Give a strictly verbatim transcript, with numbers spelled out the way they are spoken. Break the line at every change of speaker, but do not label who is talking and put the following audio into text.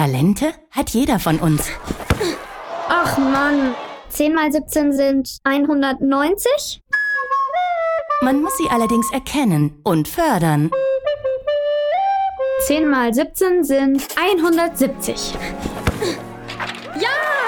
Talente hat jeder von uns.
Ach Mann, zehn mal siebzehn sind hundertneunzig?
Man muss sie allerdings erkennen und fördern.
zehn mal siebzehn sind hundertsiebzig. Ja!